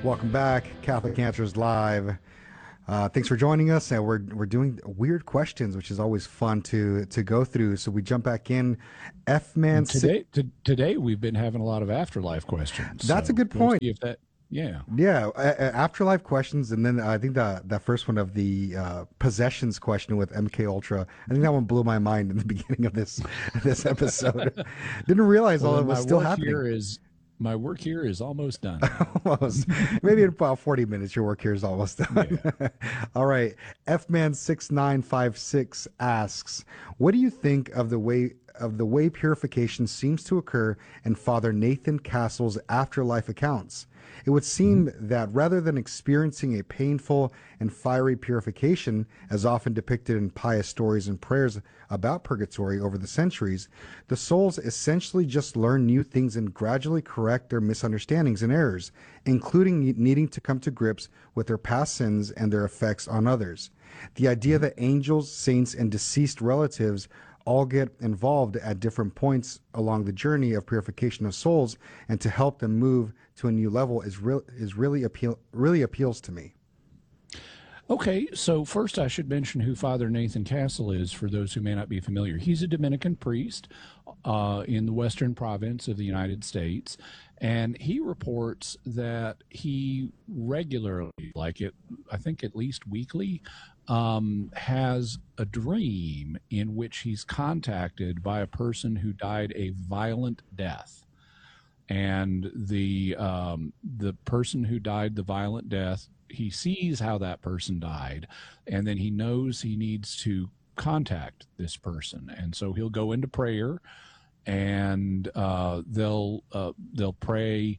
Welcome back, Catholic Answers Live. Thanks for joining us. And we're doing weird questions, which is always fun to go through. So we jump back in. F Man And six. today we've been having a lot of afterlife questions. That's a So good we'll point. see if that. Yeah. Yeah, afterlife questions, and then I think that first one of the possessions question with MK Ultra. I think that one blew my mind in the beginning of this episode. Didn't realize Well, all then it was still happening. My work here is almost done now. Almost. Maybe in about 40 minutes, your work here is almost done. Yeah. All right. Fman6956 asks, what do you think of the way purification seems to occur in Father Nathan Castle's afterlife accounts? It would seem that rather than experiencing a painful and fiery purification, as often depicted in pious stories and prayers about purgatory over the centuries, the souls essentially just learn new things and gradually correct their misunderstandings and errors, including needing to come to grips with their past sins and their effects on others. The idea that angels, saints, and deceased relatives all get involved at different points along the journey of purification of souls and to help them move to a new level is really appeals to me. Okay, so first I should mention who Father Nathan Castle is for those who may not be familiar. He's a Dominican priest in the western province of the United States, and he reports that he regularly, I think at least weekly, has a dream in which he's contacted by a person who died a violent death. And the person who died the violent death, he sees how that person died, and then he knows he needs to contact this person, and so he'll go into prayer, and they'll pray,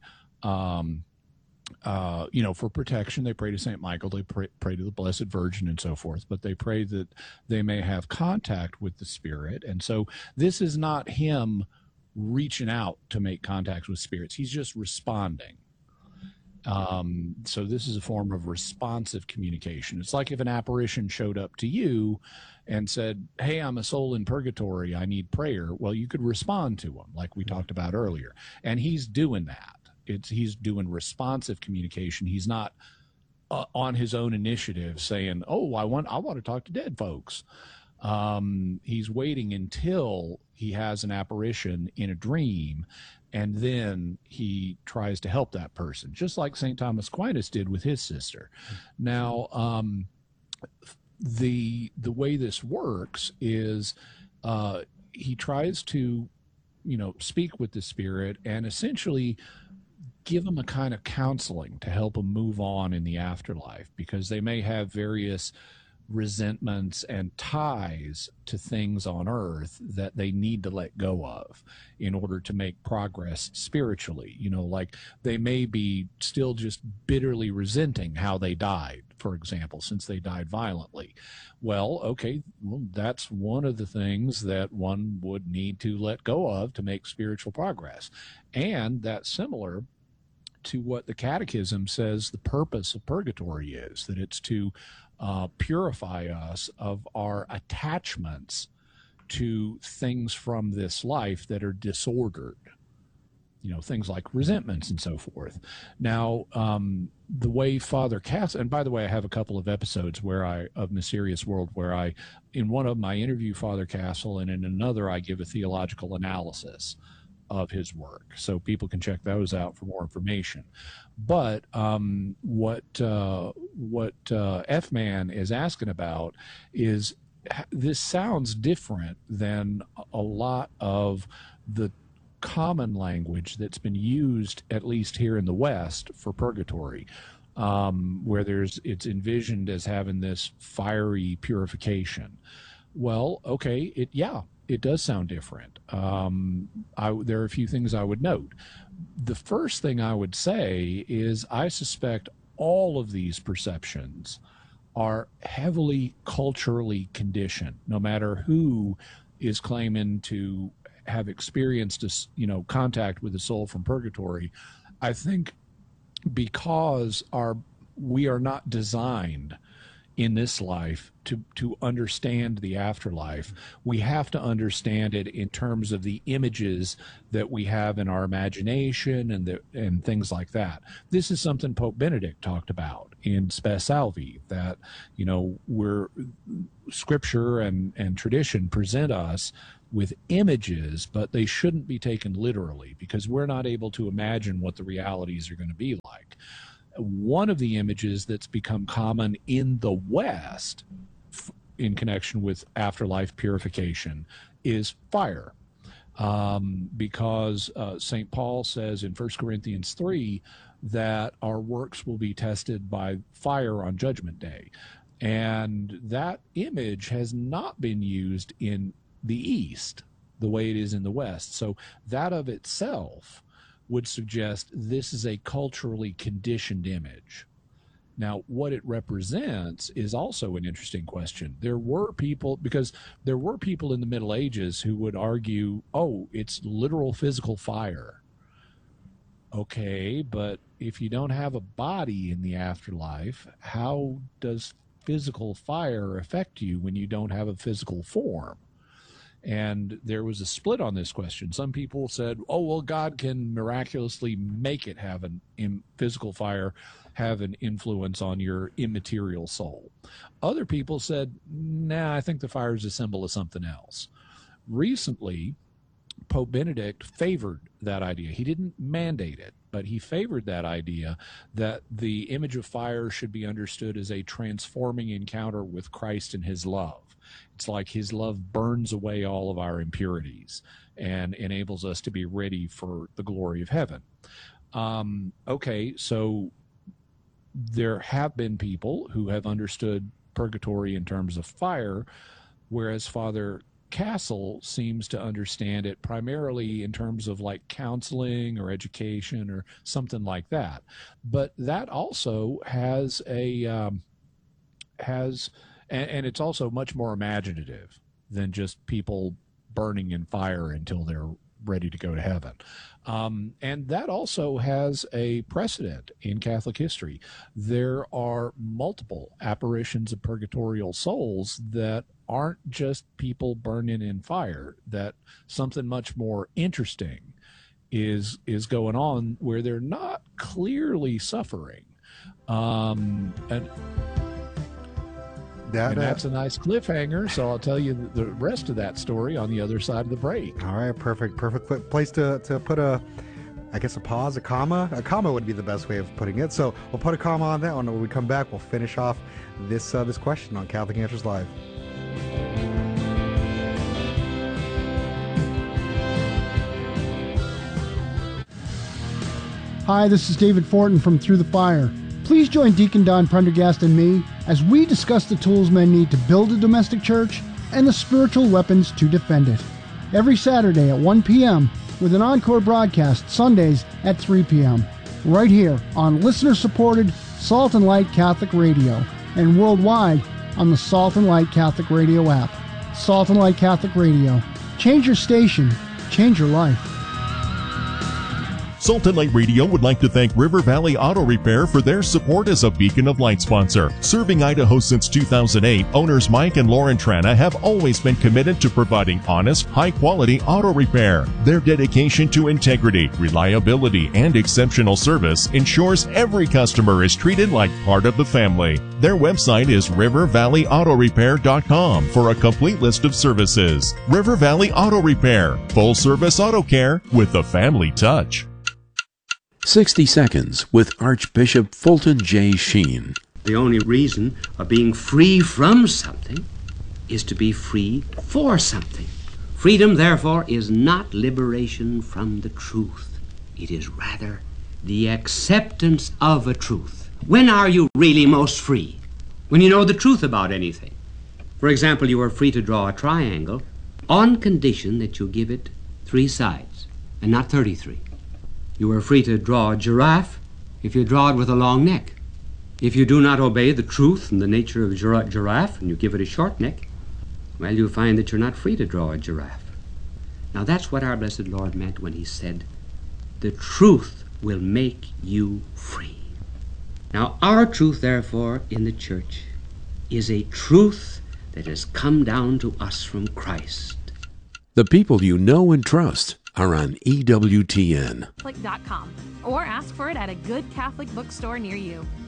for protection. They pray to Saint Michael, they pray to the Blessed Virgin, and so forth. But they pray that they may have contact with the spirit, and so this is not him reaching out to make contacts with spirits. He's just responding. So this is a form of responsive communication. It's like if an apparition showed up to you and said, "Hey, I'm a soul in purgatory. I need prayer." Well, you could respond to him, like we talked about earlier. And he's doing that. He's doing responsive communication. He's not on his own initiative saying, "Oh, I want to talk to dead folks." He's waiting until he has an apparition in a dream, and then he tries to help that person, just like St. Thomas Aquinas did with his sister. Now, the way this works is he tries to, speak with the spirit and essentially give them a kind of counseling to help them move on in the afterlife, because they may have various resentments and ties to things on earth that they need to let go of in order to make progress spiritually. Like they may be still just bitterly resenting how they died, for example, since they died violently. Well, okay, that's one of the things that one would need to let go of to make spiritual progress. And that's similar to what the Catechism says the purpose of purgatory is, that it's to purify us of our attachments to things from this life that are disordered, things like resentments and so forth. Now, the way Father Castle, and by the way, I have a couple of episodes of Mysterious World where in one of my interview Father Castle, and in another I give a theological analysis of his work, so people can check those out for more information. But what F-Man is asking about is, this sounds different than a lot of the common language that's been used, at least here in the West, for purgatory, where it's envisioned as having this fiery purification. Well, okay, it does sound different. There are a few things I would note. The first thing I would say is I suspect all of these perceptions are heavily culturally conditioned, no matter who is claiming to have experienced contact with the soul from purgatory. I think because we are not designed in this life to understand the afterlife. We have to understand it in terms of the images that we have in our imagination and things like that. This is something Pope Benedict talked about in Spe Salvi, that, we're scripture and tradition present us with images, but they shouldn't be taken literally, because we're not able to imagine what the realities are going to be like. One of the images that's become common in the West in connection with afterlife purification is fire. Because St. Paul says in 1 Corinthians 3 that our works will be tested by fire on Judgment Day. And that image has not been used in the East the way it is in the West. So that of itself would suggest this is a culturally conditioned image. Now, what it represents is also an interesting question. There were people in the Middle Ages who would argue, oh, it's literal physical fire. Okay, but if you don't have a body in the afterlife, how does physical fire affect you when you don't have a physical form? And there was a split on this question. Some people said, oh, well, God can miraculously make it have physical fire have an influence on your immaterial soul. Other people said, nah, I think the fire is a symbol of something else. Recently, Pope Benedict favored that idea. He didn't mandate it, but he favored that idea that the image of fire should be understood as a transforming encounter with Christ and his love. It's like his love burns away all of our impurities and enables us to be ready for the glory of heaven. Okay, so there have been people who have understood purgatory in terms of fire, whereas Father Castle seems to understand it primarily in terms of like counseling or education or something like that. But that also has and it's also much more imaginative than just people burning in fire until they're ready to go to heaven. And that also has a precedent in Catholic history. There are multiple apparitions of purgatorial souls that aren't just people burning in fire, that something much more interesting is going on where they're not clearly suffering. And that's a nice cliffhanger, so I'll tell you the rest of that story on the other side of the break. All right, perfect place to put a pause, a comma. A comma would be the best way of putting it. So we'll put a comma on that one. When we come back, we'll finish off this question on Catholic Answers Live. Hi, this is David Fortin from Through the Fire. Please join Deacon Don Prendergast and me as we discuss the tools men need to build a domestic church and the spiritual weapons to defend it. Every Saturday at 1 p.m. with an encore broadcast Sundays at 3 p.m. right here on listener-supported Salt and Light Catholic Radio and worldwide on the Salt and Light Catholic Radio app. Salt and Light Catholic Radio. Change your station. Change your life. Salt and Light Radio would like to thank River Valley Auto Repair for their support as a Beacon of Light sponsor. Serving Idaho since 2008, owners Mike and Lauren Trana have always been committed to providing honest, high-quality auto repair. Their dedication to integrity, reliability, and exceptional service ensures every customer is treated like part of the family. Their website is rivervalleyautorepair.com for a complete list of services. River Valley Auto Repair, full-service auto care with a family touch. 60 Seconds with Archbishop Fulton J. Sheen. The only reason of being free from something is to be free for something. Freedom, therefore, is not liberation from the truth. It is rather the acceptance of a truth. When are you really most free? When you know the truth about anything. For example, you are free to draw a triangle on condition that you give it 3 sides and not 33. You are free to draw a giraffe if you draw it with a long neck. If you do not obey the truth and the nature of a giraffe and you give it a short neck, well, you find that you're not free to draw a giraffe. Now that's what our blessed Lord meant when he said, the truth will make you free. Now our truth, therefore, in the church is a truth that has come down to us from Christ. The people you know and trust are on EWTN. Catholic.com or ask for it at a good Catholic bookstore near you.